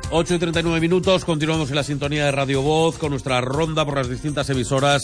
8:39, continuamos en la sintonía de Radio Voz con nuestra ronda por las distintas emisoras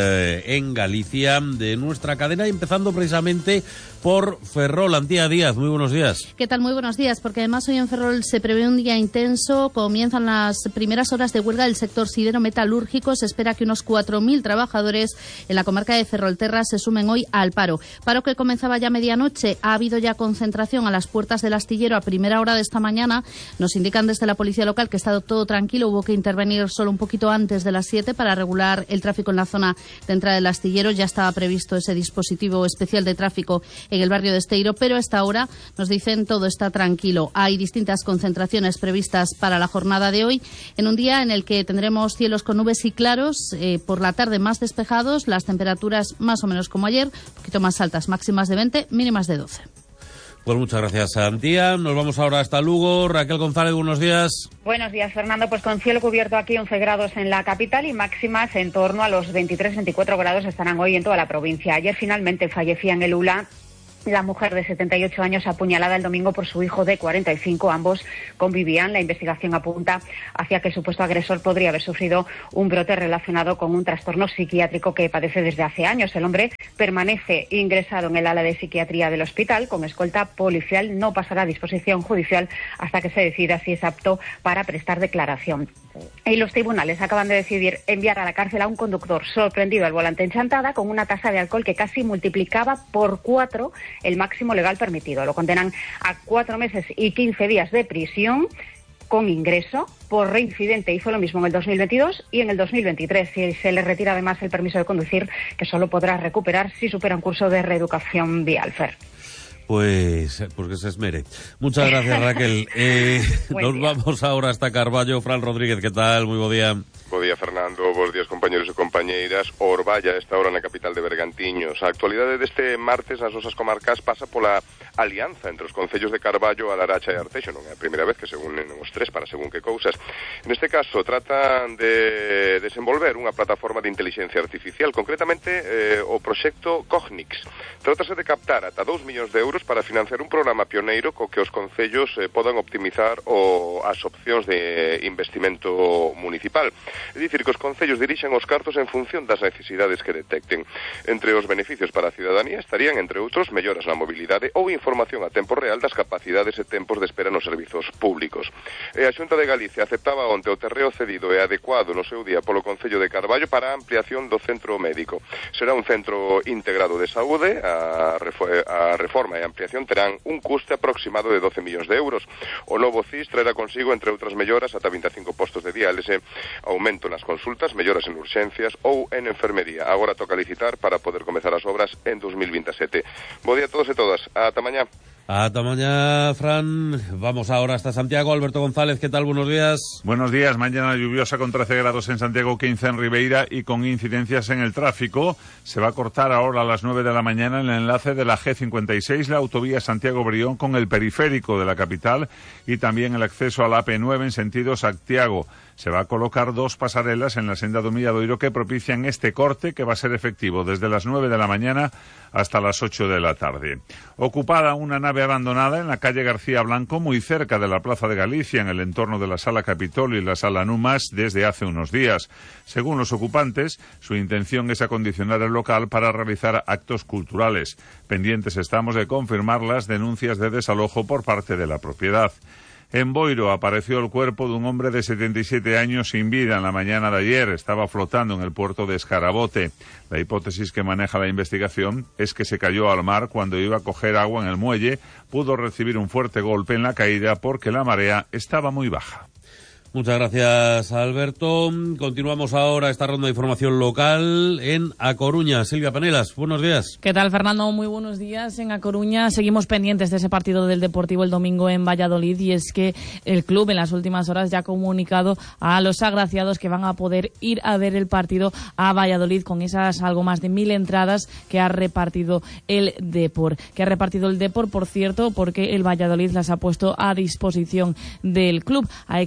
en Galicia de nuestra cadena, empezando precisamente por Ferrol. Antía Díaz, muy buenos días. ¿Qué tal? Muy buenos días, porque además hoy en Ferrol se prevé un día intenso. Comienzan las primeras horas de huelga del sector sidero-metalúrgico. Se espera que unos 4.000 trabajadores en la comarca de Ferrolterra se sumen hoy al paro. Paro que comenzaba ya a medianoche. Ha habido ya concentración a las puertas del astillero a primera hora de esta mañana. Nos indican desde la policía local que ha estado todo tranquilo. Hubo que intervenir solo un poquito antes de las 7 para regular el tráfico en la zona de entrada del astillero. Ya estaba previsto ese dispositivo especial de tráfico en el barrio de Esteiro, pero a esta hora nos dicen todo está tranquilo. Hay distintas concentraciones previstas para la jornada de hoy, en un día en el que tendremos cielos con nubes y claros, por la tarde más despejados, las temperaturas más o menos como ayer, un poquito más altas, máximas de 20, mínimas de 12. Pues muchas gracias, Antía. Nos vamos ahora hasta Lugo. Raquel González, buenos días. Buenos días, Fernando. Pues con cielo cubierto aquí, 11 grados en la capital y máximas en torno a los 23-24 grados estarán hoy en toda la provincia. Ayer finalmente fallecía en el Ula la mujer de 78 años apuñalada el domingo por su hijo de 45. Ambos convivían. La investigación apunta hacia que el supuesto agresor podría haber sufrido un brote relacionado con un trastorno psiquiátrico que padece desde hace años. El hombre permanece ingresado en el ala de psiquiatría del hospital con escolta policial. No pasará a disposición judicial hasta que se decida si es apto para prestar declaración. Y los tribunales acaban de decidir enviar a la cárcel a un conductor sorprendido al volante en Chantada con una tasa de alcohol que casi multiplicaba por 4 el máximo legal permitido. Lo condenan a 4 meses y 15 días de prisión con ingreso por reincidente. Hizo lo mismo en el 2022 y en el 2023. Y se le retira además el permiso de conducir, que solo podrá recuperar si supera un curso de reeducación vial. Fer. Pues que se esmere. Muchas gracias, Raquel. Nos vamos ahora hasta Carballo. Fran Rodríguez, ¿qué tal? Muy buen día. Bo día, Fernando. Bos días, compañeros e compañeiras. Orballa, esta hora na capital de Bergantiños. A actualidade deste martes nas nosas comarcas pasa pola alianza entre os concellos de Carballo, Alaracha e Arteixo. Non é a primeira vez que se unen os tres para según que cousas. Neste caso, tratan de desenvolver unha plataforma de inteligencia artificial, concretamente o proxecto Cognix. Trátase de captar ata 2 millóns de euros para financiar un programa pioneiro co que os concellos podan optimizar as opcións de investimento municipal. É dicir, que os concellos dirixen os cartos en función das necesidades que detecten. Entre os beneficios para a cidadanía estarían, entre outros, melloras na mobilidade ou información a tempo real das capacidades e tempos de espera nos servizos públicos. E a Xunta de Galicia aceptaba onte o terreo cedido e adecuado no seu día polo Concello de Carballo para a ampliación do centro médico. Será un centro integrado de saúde. A reforma e a ampliación terán un custe aproximado de 12 millóns de euros. O novo CIS traerá consigo, entre outras melloras, ata 25 postos de diálise, aumento nas consultas, melloras en urxencias ou en enfermería. Agora toca licitar para poder comezar as obras en 2027. Bo día a todos e todas. Ata mañá. Hasta mañana, Fran. Vamos ahora hasta Santiago. Alberto González, ¿qué tal? Buenos días. Buenos días. Mañana lluviosa con 13 grados en Santiago, 15 en Ribeira y con incidencias en el tráfico. Se va a cortar ahora a las 9 de la mañana el enlace de la G56, la autovía Santiago-Brión con el periférico de la capital y también el acceso a la AP9 en sentido Santiago. Se va a colocar 2 pasarelas en la senda do Milladoiro que propician este corte que va a ser efectivo desde las 9 de la mañana hasta las 8 de la tarde. Ocupada una nave abandonada en la calle García Blanco, muy cerca de la Plaza de Galicia, en el entorno de la Sala Capitolio y la Sala Numas, desde hace unos días. Según los ocupantes, su intención es acondicionar el local para realizar actos culturales. Pendientes estamos de confirmar las denuncias de desalojo por parte de la propiedad. En Boiro apareció el cuerpo de un hombre de 77 años sin vida en la mañana de ayer. Estaba flotando en el puerto de Escarabote. La hipótesis que maneja la investigación es que se cayó al mar cuando iba a coger agua en el muelle. Pudo recibir un fuerte golpe en la caída porque la marea estaba muy baja. Muchas gracias, Alberto. Continuamos ahora esta ronda de información local en A Coruña. Silvia Panelas, buenos días. ¿Qué tal, Fernando? Muy buenos días. En A Coruña seguimos pendientes de ese partido del Deportivo el domingo en Valladolid, y es que el club en las últimas horas ya ha comunicado a los agraciados que van a poder ir a ver el partido a Valladolid con esas algo más de 1.000 entradas que ha repartido el Depor. Por cierto, porque el Valladolid las ha puesto a disposición del club. Hay que decir que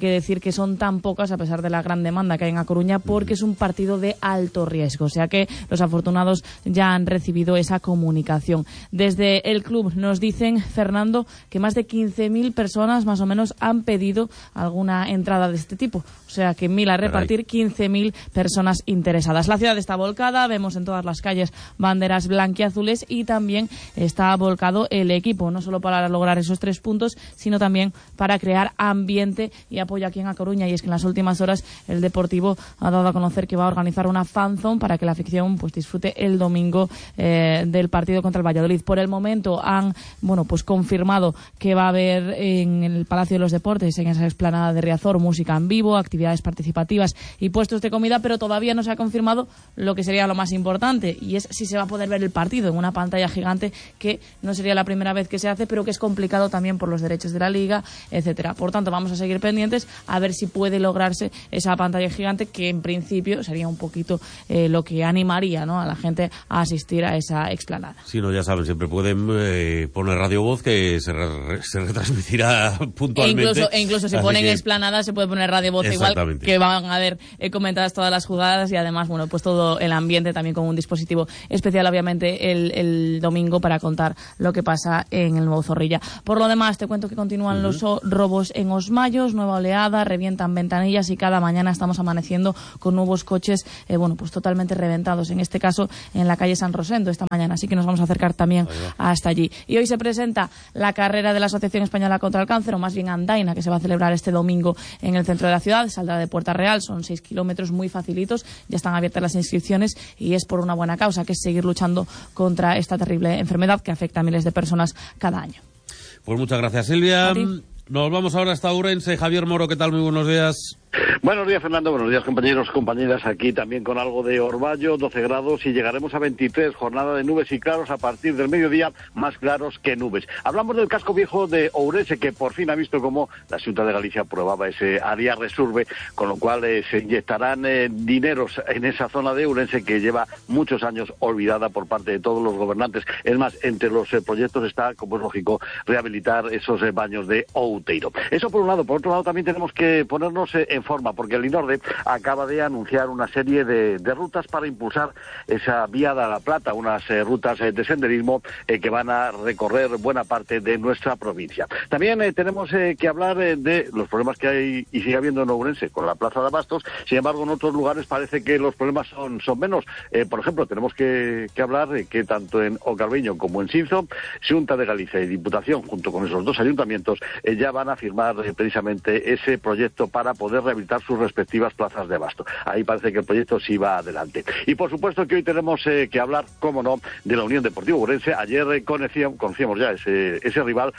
que son tan pocas a pesar de la gran demanda que hay en A Coruña, porque es un partido de alto riesgo. O sea que los afortunados ya han recibido esa comunicación. Desde el club nos dicen, Fernando, que más de 15.000 personas más o menos han pedido alguna entrada de este tipo. O sea que 1.000 a repartir, 15.000 personas interesadas. La ciudad está volcada, vemos en todas las calles banderas blanquiazules y también está volcado el equipo, no solo para lograr esos 3 puntos, sino también para crear ambiente y apoyo aquí en A Coruña. Y es que en las últimas horas el Deportivo ha dado a conocer que va a organizar una fanzone para que la afición pues disfrute el domingo del partido contra el Valladolid. Por el momento han confirmado que va a haber en el Palacio de los Deportes, en esa explanada de Riazor, música en vivo, actividades participativas y puestos de comida, pero todavía no se ha confirmado lo que sería lo más importante, y es si se va a poder ver el partido en una pantalla gigante, que no sería la primera vez que se hace, pero que es complicado también por los derechos de la Liga, etcétera. Por tanto, vamos a seguir pendientes a ver si puede lograrse esa pantalla gigante, que en principio sería un poquito lo que animaría, ¿no?, a la gente a asistir a esa explanada. Si no, ya saben, siempre pueden poner Radio Voz, que se retransmitirá puntualmente. E incluso si ponen explanada se puede poner Radio Voz igual, que van a ver comentadas todas las jugadas, y además, pues todo el ambiente también con un dispositivo especial, obviamente, el domingo para contar lo que pasa en el nuevo Zorrilla. Por lo demás, te cuento que continúan los robos en Osmayos, nueva oleada, revientan ventanillas y cada mañana estamos amaneciendo con nuevos coches, pues totalmente reventados, en este caso en la calle San Rosendo esta mañana, así que nos vamos a acercar también hasta allí. Y hoy se presenta la carrera de la Asociación Española contra el Cáncer, o más bien Andaina, que se va a celebrar este domingo en el centro de la ciudad. Saldrá de Puerta Real, son 6 kilómetros muy facilitos, ya están abiertas las inscripciones y es por una buena causa, que es seguir luchando contra esta terrible enfermedad que afecta a miles de personas cada año. Pues muchas gracias, Silvia. Nos vamos ahora hasta Ourense. Javier Moro, ¿qué tal? Muy buenos días. Buenos días, Fernando. Buenos días, compañeros, compañeras. Aquí también con algo de orvallo, 12 grados y llegaremos a 23. Jornada de nubes y claros a partir del mediodía, más claros que nubes. Hablamos del casco viejo de Ourense, que por fin ha visto cómo la Xunta de Galicia aprobaba ese área resurbe, con lo cual se inyectarán dineros en esa zona de Ourense que lleva muchos años olvidada por parte de todos los gobernantes. Es más, entre los proyectos está, como es lógico, rehabilitar esos baños de Outeiro. Eso por un lado. Por otro lado, también tenemos que ponernos en forma, porque el INORDE acaba de anunciar una serie de rutas para impulsar esa vía de la Plata, unas rutas de senderismo que van a recorrer buena parte de nuestra provincia. También tenemos que hablar de los problemas que hay y sigue habiendo en Ourense con la Plaza de Abastos. Sin embargo, en otros lugares parece que los problemas son menos. Por ejemplo, tenemos que hablar de que tanto en O Carbeño como en Sinzo, Xunta de Galicia y Diputación, junto con esos dos ayuntamientos, ya van a firmar precisamente ese proyecto para poder rehabilitar sus respectivas plazas de abasto. Ahí parece que el proyecto sí va adelante. Y por supuesto que hoy tenemos que hablar, cómo no, de la Unión Deportiva Ourense. Ayer conocíamos ya ese rival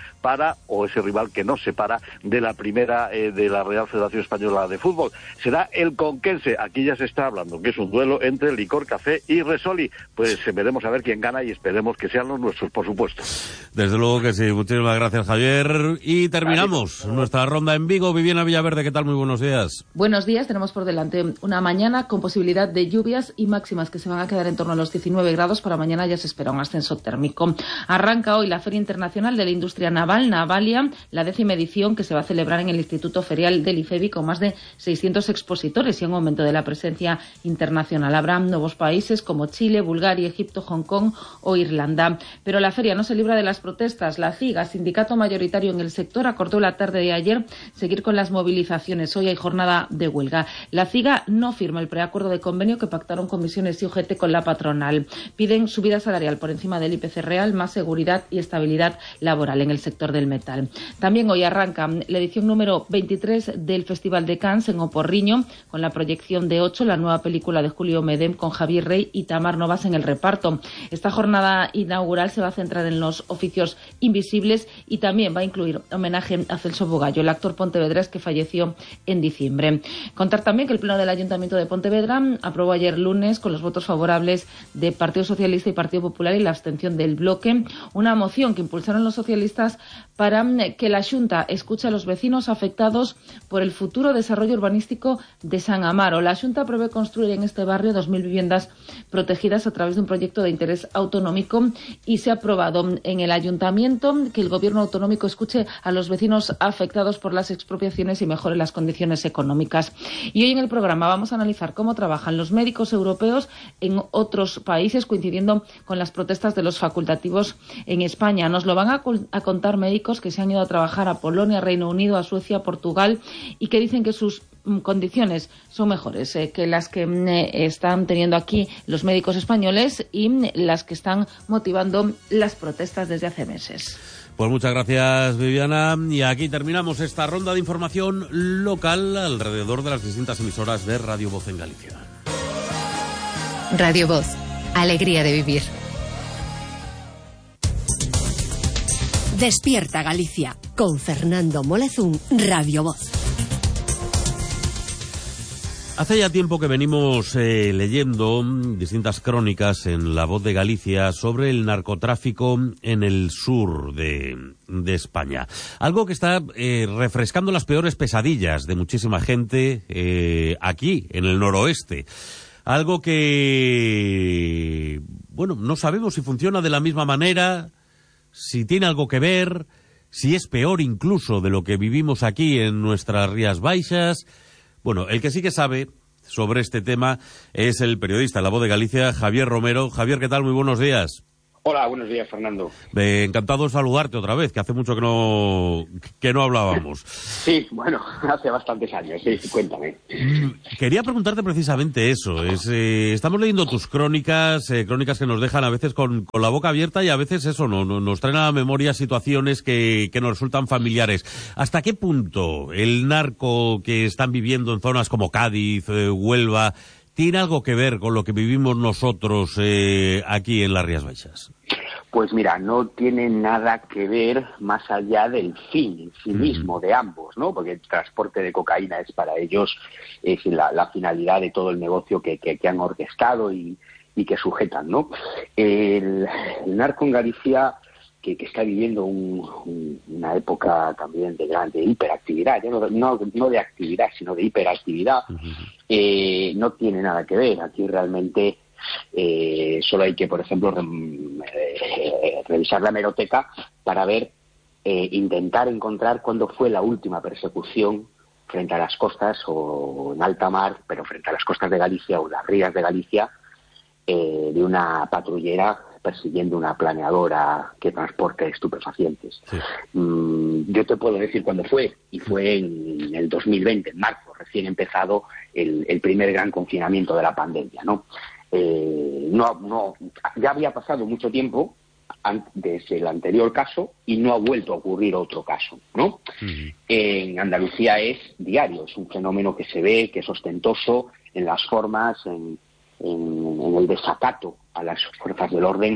ese rival que nos separa de la primera de la Real Federación Española de Fútbol. Será el Conquense. Aquí ya se está hablando que es un duelo entre Licor Café y Resoli. Pues veremos a ver quién gana y esperemos que sean los nuestros, por supuesto. Desde luego que sí. Muchísimas gracias, Javier. Y terminamos nuestra ronda en Vigo. Viviana Villaverde, ¿qué tal? Muy buenos días. Buenos días. Tenemos por delante una mañana con posibilidad de lluvias y máximas que se van a quedar en torno a los 19 grados. Para mañana ya se espera un ascenso térmico. Arranca hoy la Feria Internacional de la Industria Naval, Navalia, la 10ª edición, que se va a celebrar en el Instituto Ferial del IFEBI con más de 600 expositores y un aumento de la presencia internacional. Habrá nuevos países como Chile, Bulgaria, Egipto, Hong Kong o Irlanda. Pero la feria no se libra de las protestas. La CIGA, sindicato mayoritario en el sector, acordó la tarde de ayer seguir con las movilizaciones. Hoy hay jornada de huelga. La CIGA no firma el preacuerdo de convenio que pactaron comisiones y UGT con la patronal. Piden subida salarial por encima del IPC real, más seguridad y estabilidad laboral en el sector del metal. También hoy arranca la edición número 23 del Festival de Cannes en Oporriño, con la proyección de 8, la nueva película de Julio Medem con Javier Rey y Tamar Novas en el reparto. Esta jornada inaugural se va a centrar en los oficios invisibles y también va a incluir homenaje a Celso Bugallo, el actor pontevedrés que falleció en diciembre. posible. Contar también que el Pleno del Ayuntamiento de Pontevedra aprobó ayer lunes, con los votos favorables de Partido Socialista y Partido Popular y la abstención del Bloque, una moción que impulsaron los socialistas para que la Xunta escuche a los vecinos afectados por el futuro desarrollo urbanístico de San Amaro. La Xunta prevé construir en este barrio 2.000 viviendas protegidas a través de un proyecto de interés autonómico y se ha aprobado en el Ayuntamiento que el Gobierno autonómico escuche a los vecinos afectados por las expropiaciones y mejore las condiciones económicas. Y hoy en el programa vamos a analizar cómo trabajan los médicos europeos en otros países, coincidiendo con las protestas de los facultativos en España. Nos lo van a contar médicos que se han ido a trabajar a Polonia, Reino Unido, a Suecia, Portugal y que dicen que sus condiciones son mejores que las que están teniendo aquí los médicos españoles y las que están motivando las protestas desde hace meses. Pues muchas gracias, Viviana. Y aquí terminamos esta ronda de información local alrededor de las distintas emisoras de Radio Voz en Galicia. Radio Voz, alegría de vivir. Despierta Galicia, con Fernando Molezún, Radio Voz. Hace ya tiempo que venimos leyendo distintas crónicas en La Voz de Galicia sobre el narcotráfico en el sur de España. Algo que está refrescando las peores pesadillas de muchísima gente aquí, en el noroeste. Algo que, bueno, no sabemos si funciona de la misma manera, si tiene algo que ver, si es peor incluso de lo que vivimos aquí en nuestras Rías Baixas. Bueno, el que sí que sabe sobre este tema es el periodista de La Voz de Galicia, Javier Romero. Javier, ¿qué tal? Muy buenos días. Hola, buenos días, Fernando. Encantado de saludarte otra vez, que hace mucho que no hablábamos. Sí, bueno, hace bastantes años, sí, cuéntame. Quería preguntarte precisamente eso. Estamos leyendo tus crónicas, crónicas que nos dejan a veces con la boca abierta y a veces eso nos traen a la memoria situaciones que nos resultan familiares. ¿Hasta qué punto el narco que están viviendo en zonas como Cádiz, Huelva, tiene algo que ver con lo que vivimos nosotros aquí en las Rías Baixas? Pues mira, no tiene nada que ver más allá del fin en sí mismo de ambos, ¿no? Porque el transporte de cocaína es para ellos la finalidad de todo el negocio que han orquestado y que sujetan, ¿no? El narco en Galicia que está viviendo una época también de grande hiperactividad, ya no de actividad, sino de hiperactividad, no tiene nada que ver. Aquí realmente solo hay que, por ejemplo, revisar la hemeroteca para intentar encontrar cuándo fue la última persecución frente a las costas o en alta mar, pero frente a las costas de Galicia o las rías de Galicia, de una patrullera persiguiendo una planeadora que transporte estupefacientes. Sí. Yo te puedo decir cuándo fue, y fue en el 2020, en marzo, recién empezado el primer gran confinamiento de la pandemia, ¿no? Ya había pasado mucho tiempo desde el anterior caso y no ha vuelto a ocurrir otro caso, ¿no? En Andalucía es diario, es un fenómeno que se ve, que es ostentoso en las formas, en el desacato a las fuerzas del orden.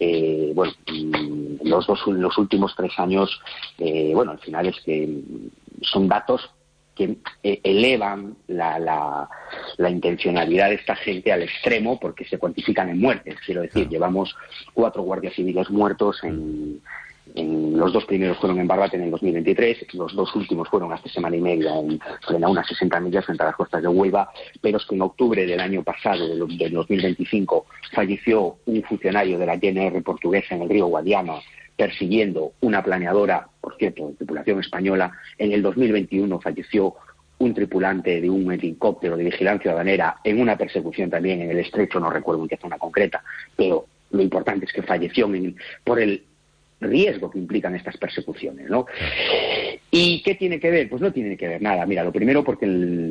Los últimos 3 años, al final es que son datos que elevan la intencionalidad de esta gente al extremo porque se cuantifican en muertes. Quiero decir, llevamos 4 guardias civiles muertos los 2 primeros fueron en Barbate en el 2023, los 2 últimos fueron hace semana y media a unas 60 millas frente a las costas de Huelva, pero es que en octubre del año pasado, del 2025, falleció un funcionario de la GNR portuguesa en el río Guadiana persiguiendo una planeadora, por cierto, de tripulación española. En el 2021 falleció un tripulante de un helicóptero de vigilancia aduanera en una persecución también en el estrecho, no recuerdo en qué zona concreta, pero lo importante es que falleció por el riesgo que implican estas persecuciones, ¿no? ¿Y qué tiene que ver? Pues no tiene que ver nada. Mira, lo primero porque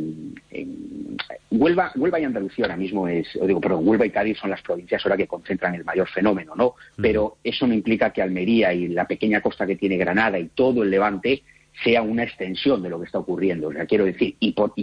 Huelva y Andalucía ahora mismo Huelva y Cádiz son las provincias ahora que concentran el mayor fenómeno, ¿no? Pero eso no implica que Almería y la pequeña costa que tiene Granada y todo el Levante sea una extensión de lo que está ocurriendo. O sea, quiero decir,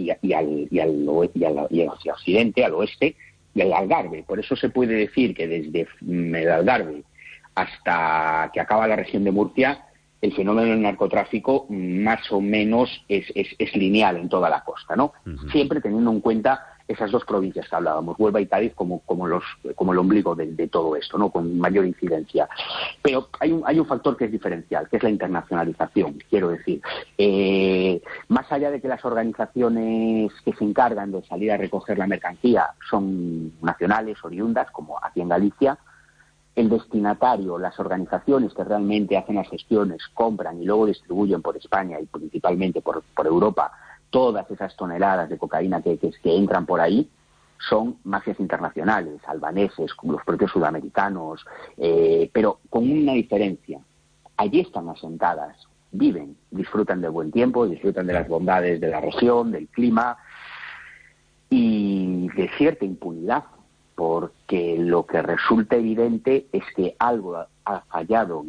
hacia occidente, al oeste y al Algarve. Por eso se puede decir que desde el Algarve hasta que acaba la región de Murcia el fenómeno del narcotráfico más o menos es lineal en toda la costa, ¿no? Siempre teniendo en cuenta esas dos provincias que hablábamos, Huelva y Cádiz, como el ombligo de todo esto, ¿no? Con mayor incidencia. Pero hay un factor que es diferencial, que es la internacionalización, quiero decir. Más allá de que las organizaciones que se encargan de salir a recoger la mercancía son nacionales, oriundas, como aquí en Galicia, el destinatario, las organizaciones que realmente hacen las gestiones, compran y luego distribuyen por España y principalmente por Europa todas esas toneladas de cocaína que entran por ahí, son mafias internacionales, albaneses, como los propios sudamericanos, pero con una diferencia. Allí están asentadas, viven, disfrutan del buen tiempo, disfrutan de las bondades de la región, del clima y de cierta impunidad, porque lo que resulta evidente es que algo ha fallado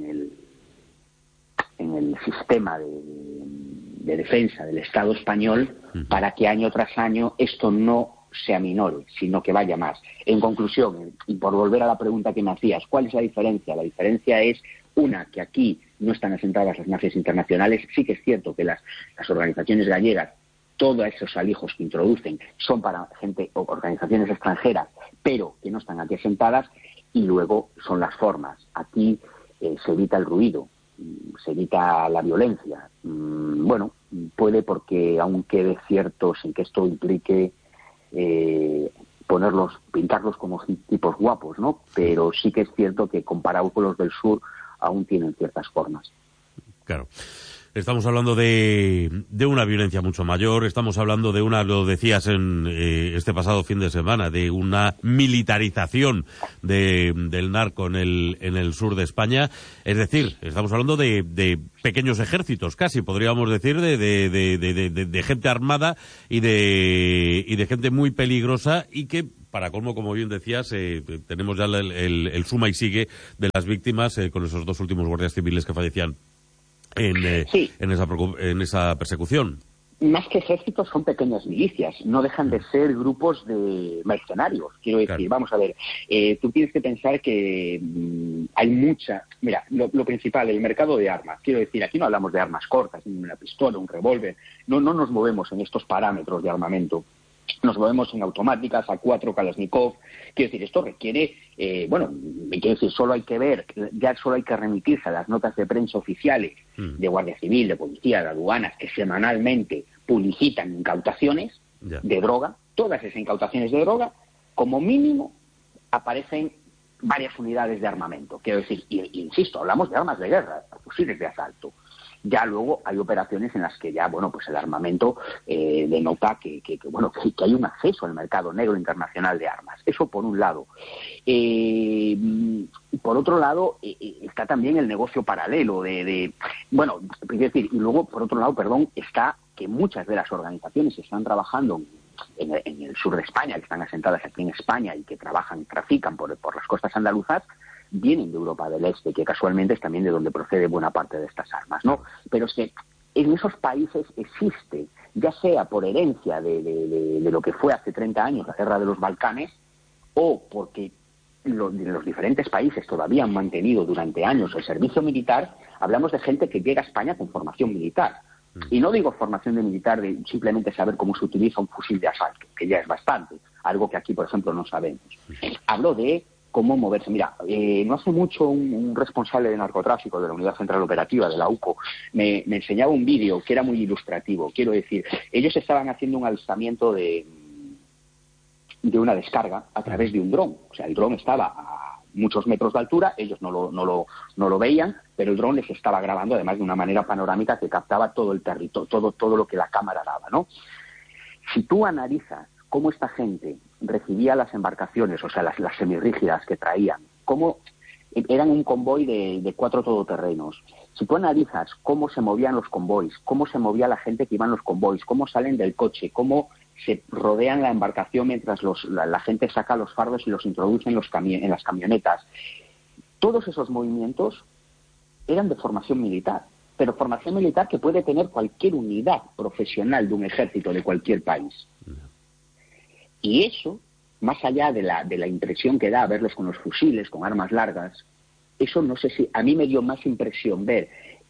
en el sistema de defensa del Estado español para que año tras año esto no se aminore, sino que vaya más. En conclusión, y por volver a la pregunta que me hacías, ¿cuál es la diferencia? La diferencia es, una, que aquí no están asentadas las mafias internacionales. Sí que es cierto que las organizaciones gallegas, todos esos alijos que introducen son para gente o organizaciones extranjeras, pero que no están aquí asentadas, y luego son las formas. Aquí se evita el ruido, se evita la violencia. Bueno, puede, porque aún quede cierto sin que esto implique pintarlos como tipos guapos, ¿no? Pero sí que es cierto que comparado con los del sur aún tienen ciertas formas. Claro. Estamos hablando de una violencia mucho mayor, estamos hablando de lo decías en este pasado fin de semana, de una militarización del narco en el sur de España. Es decir, estamos hablando de pequeños ejércitos, casi podríamos decir, de gente armada y de gente muy peligrosa, y que, para colmo, como bien decías, tenemos ya el suma y sigue de las víctimas con esos dos últimos guardias civiles que fallecían en esa persecución. Más que ejércitos, son pequeñas milicias, no dejan de ser grupos de mercenarios. Quiero decir, claro. Vamos a ver, tú tienes que pensar que hay mucha... Mira, lo principal, el mercado de armas. Quiero decir, aquí no hablamos de armas cortas, ni una pistola, un revólver. No nos movemos en estos parámetros de armamento. Nos movemos en automáticas, A4, Kalashnikov. Quiero decir, esto requiere, quiero decir, solo hay que remitirse a las notas de prensa oficiales de Guardia Civil, de Policía, de Aduanas, que semanalmente publicitan incautaciones de droga. Todas esas incautaciones de droga, como mínimo, aparecen varias unidades de armamento. Quiero decir, insisto, hablamos de armas de guerra, fusiles de asalto. Ya luego hay operaciones en las que ya, pues el armamento denota que hay un acceso al mercado negro internacional de armas. Eso por un lado. Por otro lado, está también el negocio paralelo es decir, y luego, por otro lado, está que muchas de las organizaciones que están trabajando en el sur de España, que están asentadas aquí en España y que trafican por las costas andaluzas, vienen de Europa del Este, que casualmente es también de donde procede buena parte de estas armas, ¿no? Pero es que en esos países existe, ya sea por herencia de lo que fue hace 30 años la guerra de los Balcanes, o porque los diferentes países todavía han mantenido durante años el servicio militar. Hablamos de gente que llega a España con formación militar. Y no digo formación de militar de simplemente saber cómo se utiliza un fusil de asalto, que ya es bastante, algo que aquí, por ejemplo, no sabemos. Hablo de cómo moverse. Mira, no hace mucho un responsable de narcotráfico de la Unidad Central Operativa de la UCO me enseñaba un vídeo que era muy ilustrativo. Quiero decir, ellos estaban haciendo un avistamiento de una descarga a través de un dron. O sea, el dron estaba a muchos metros de altura, ellos no lo veían, pero el dron les estaba grabando, además de una manera panorámica que captaba todo el territorio, todo lo que la cámara daba, ¿no? Si tú analizas cómo esta gente recibía las embarcaciones, o sea, las semirrígidas que traían, cómo eran un convoy de 4 todoterrenos. Si tú analizas cómo se movían los convoys, cómo se movía la gente que iba en los convoys, cómo salen del coche, cómo se rodean la embarcación mientras la gente saca los fardos y los introduce en las camionetas, todos esos movimientos eran de formación militar, pero formación militar que puede tener cualquier unidad profesional de un ejército de cualquier país. Y eso, más allá de la impresión que da verlos con los fusiles, con armas largas, eso no sé si... A mí me dio más impresión ver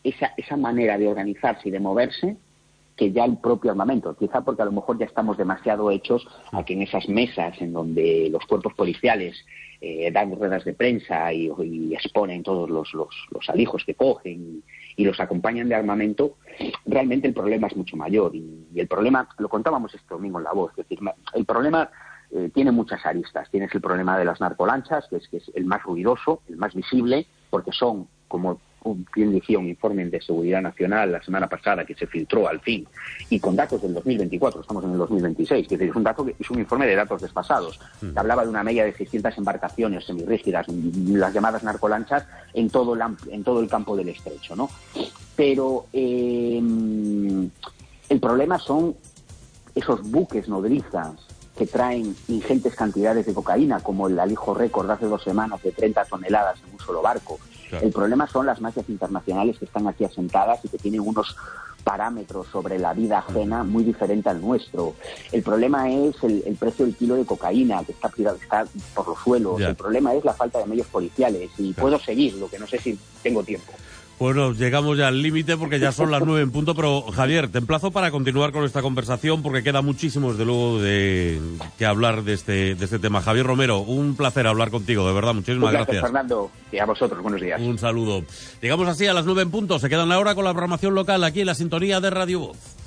esa manera de organizarse y de moverse que ya el propio armamento, quizá porque a lo mejor ya estamos demasiado hechos a que en esas mesas en donde los cuerpos policiales dan ruedas de prensa y exponen todos los alijos que cogen y los acompañan de armamento, realmente el problema es mucho mayor. Y el problema, lo contábamos este domingo en La Voz, es decir, el problema tiene muchas aristas. Tienes el problema de las narcolanchas, que es el más ruidoso, el más visible, porque son, como bien decía un informe de Seguridad Nacional la semana pasada que se filtró al fin, y con datos del 2024, estamos en el 2026, que es un informe de datos desfasados, que hablaba de una media de 600 embarcaciones semirrígidas, las llamadas narcolanchas, en todo el campo del estrecho, ¿no? Pero el problema son esos buques nodrizas que traen ingentes cantidades de cocaína, como el alijo récord de hace 2 semanas de 30 toneladas en un solo barco. Claro. El problema son las mafias internacionales que están aquí asentadas y que tienen unos parámetros sobre la vida ajena muy diferente al nuestro. El problema es el precio del kilo de cocaína, que está por los suelos. Ya. El problema es la falta de medios policiales. Y puedo seguir, lo que no sé si tengo tiempo. Bueno, llegamos ya al límite porque ya son las 9 en punto, pero Javier, te emplazo para continuar con esta conversación porque queda muchísimo, desde luego, que hablar de este tema. Javier Romero, un placer hablar contigo, de verdad, muchísimas gracias. Fernando, y a vosotros, buenos días. Un saludo. Llegamos así a las 9 en punto, se quedan ahora con la programación local aquí en la sintonía de Radio Voz.